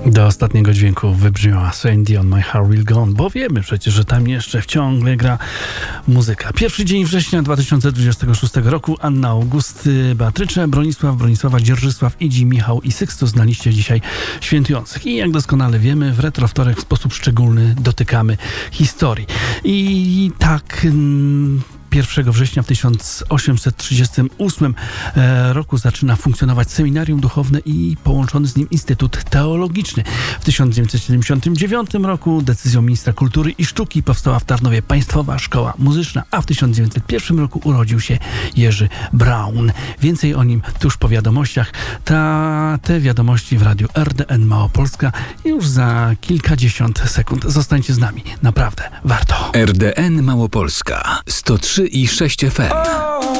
Do ostatniego dźwięku wybrzmiała Celine Dion, My Heart Will Go On, bo wiemy przecież, że tam jeszcze ciągle gra muzyka. Pierwszy dzień września 2026 roku. Anna, August, Beatrycze, Bronisława, Dzierżysław, Idzi, Michał i Sykstus na liście dzisiaj świętujących. I jak doskonale wiemy, w Retro Wtorek w sposób szczególny dotykamy historii. I tak... 1 września w 1838 roku zaczyna funkcjonować seminarium duchowne i połączony z nim Instytut Teologiczny. W 1979 roku decyzją ministra kultury i sztuki powstała w Tarnowie Państwowa Szkoła Muzyczna, a w 1901 roku urodził się Jerzy Braun. Więcej o nim tuż po wiadomościach. Te wiadomości w radiu RDN Małopolska już za kilkadziesiąt sekund. Zostańcie z nami. Naprawdę warto. RDN Małopolska 103,6 FM.